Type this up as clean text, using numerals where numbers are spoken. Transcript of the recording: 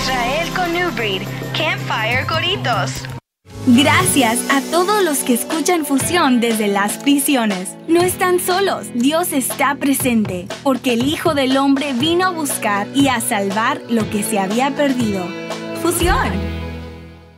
Israel con New Breed. Campfire Coritos. Gracias a todos los que escuchan Fusión desde las prisiones. No están solos, Dios está presente, porque el Hijo del Hombre vino a buscar y a salvar lo que se había perdido. Fusión.